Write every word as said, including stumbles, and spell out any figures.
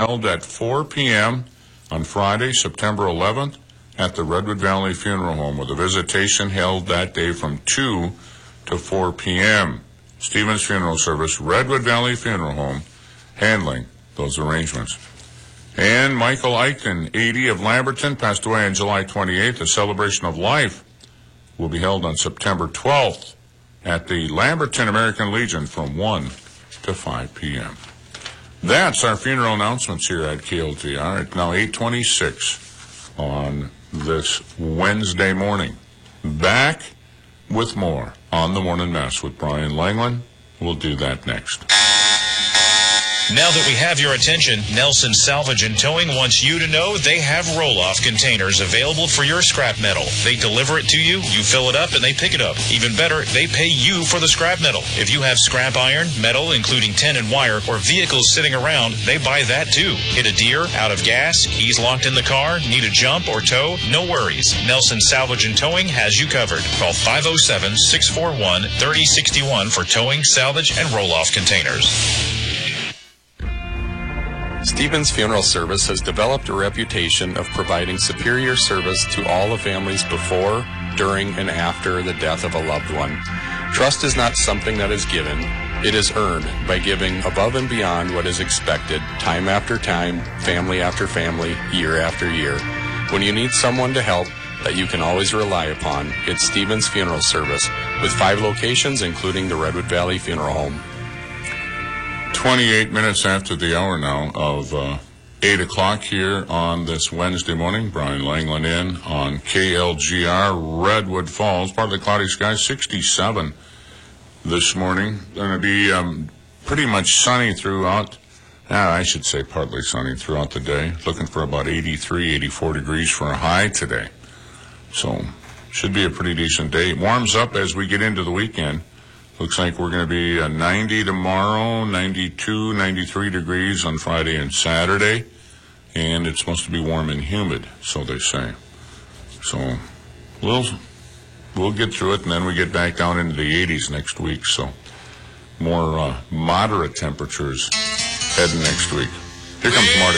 held at four p.m. on Friday, September eleventh, at the Redwood Valley Funeral Home, with a visitation held that day from two to four p.m. Stevens Funeral Service, Redwood Valley Funeral Home, handling those arrangements. And Michael Eichen, eighty, of Lamberton, passed away on July twenty-eighth. A celebration of life will be held on September twelfth at the Lamberton American Legion from one to five p.m. That's our funeral announcements here at K L T R. It's now eight twenty-six on this Wednesday morning. Back with more on the Morning Mess with Brian Langland. We'll do that next. Now that we have your attention, Nelson Salvage and Towing wants you to know they have roll-off containers available for your scrap metal. They deliver it to you, you fill it up, and they pick it up. Even better, they pay you for the scrap metal. If you have scrap iron, metal, including tin and wire, or vehicles sitting around, they buy that too. Hit a deer, out of gas, keys locked in the car, need a jump or tow? No worries. Nelson Salvage and Towing has you covered. Call five oh seven, six four one, three oh six one for towing, salvage, and roll-off containers. Stevens Funeral Service has developed a reputation of providing superior service to all the families before, during, and after the death of a loved one. Trust is not something that is given. It is earned by giving above and beyond what is expected, time after time, family after family, year after year. When you need someone to help that you can always rely upon, it's Stevens Funeral Service, with five locations, including the Redwood Valley Funeral Home. twenty-eight minutes after the hour now of uh, eight o'clock here on this Wednesday morning. Brian Langland in on K L G R, Redwood Falls. Part of the cloudy sky, sixty-seven this morning. Going to be um, pretty much sunny throughout, uh, I should say partly sunny throughout the day. Looking for about eighty-three, eighty-four degrees for a high today. So, should be a pretty decent day. It warms up as we get into the weekend. Looks like we're going to be uh, ninety tomorrow, ninety-two, ninety-three degrees on Friday and Saturday. And it's supposed to be warm and humid, so they say. So we'll, we'll get through it, and then we get back down into the eighties next week. So more uh, moderate temperatures heading next week. Here comes Marty.